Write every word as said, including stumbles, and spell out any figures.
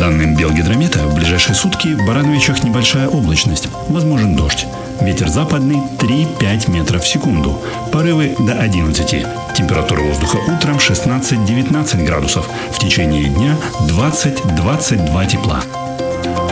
данным Белгидромета, в ближайшие сутки в Барановичах небольшая облачность, возможен дождь. Ветер западный три-пять метров в секунду, порывы до одиннадцати. Температура воздуха утром шестнадцать-девятнадцать градусов, в течение дня двадцать-двадцать два тепла.